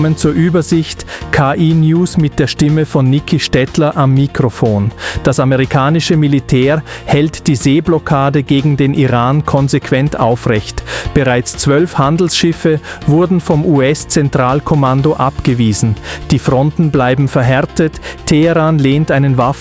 Zur Übersicht, KI News mit der Stimme von Niki Stettler am Mikrofon. Das amerikanische Militär hält die Seeblockade gegen den Iran konsequent aufrecht. Bereits 12 Handelsschiffe wurden vom US-Zentralkommando abgewiesen. Die Fronten bleiben verhärtet. Teheran lehnt einen